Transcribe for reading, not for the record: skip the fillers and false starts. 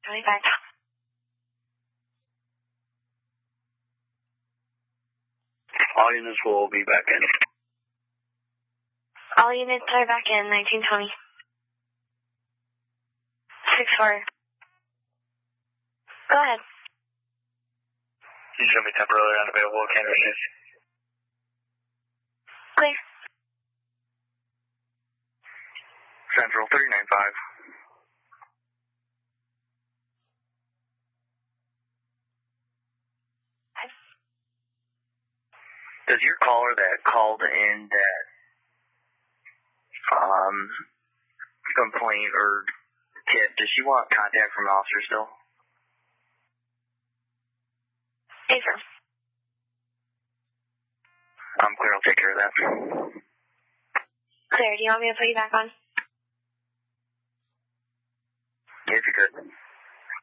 25. All units will be back in. All units are back in, 1920. 6-4. Go ahead. You show me temporarily unavailable canvases. Clear. Central 395. Does your caller that called in that complaint or tip, does she want contact from an officer still? Affirm. I'm clear, I'll take care of that. Clear. Do you want me to put you back on? If you could.